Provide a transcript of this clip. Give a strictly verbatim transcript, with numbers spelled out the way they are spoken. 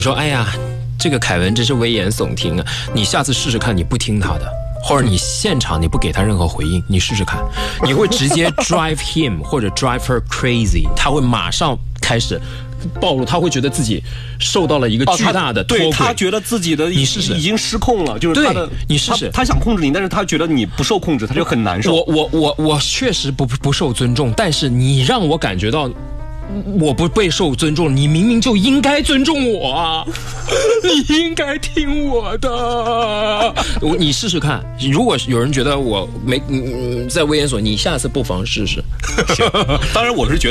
说哎呀，这个凯文真是危言耸听啊！你下次试试看，你不听他的，或者你现场你不给他任何回应，你试试看，你会直接 drive him 或者 drive her crazy， 他会马上开始暴露，他会觉得自己受到了一个巨大的脱轨， 对，他觉得自己的你试试已经失控了，就是他的， 你试试， 他, 他想控制你，但是他觉得你不受控制，他就很难受。 我我我我确实不不受尊重，但是你让我感觉到我不被受尊重，你明明就应该尊重我啊！你应该听我的。你试试看，如果有人觉得我没嗯在危言耸，你下次不妨试试。 当然，我是觉得。